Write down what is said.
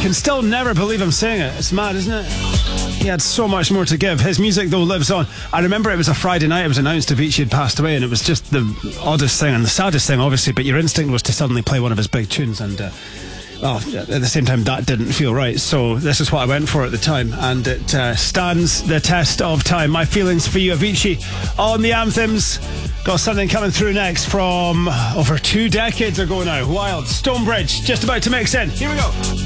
can still never believe I'm saying it. It's mad, isn't it? He had so much more to give. His music, though, lives on. I remember it was a Friday night. It was announced Avicii had passed away, and it was just the oddest thing and the saddest thing, obviously. But your instinct was to suddenly play one of his big tunes, and at the same time, that didn't feel right. So this is what I went for at the time, and it stands the test of time. My feelings for you, Avicii, on the Anthems. Got something coming through next from over 2 decades ago now. Wild. Stonebridge, just about to mix in. Here we go.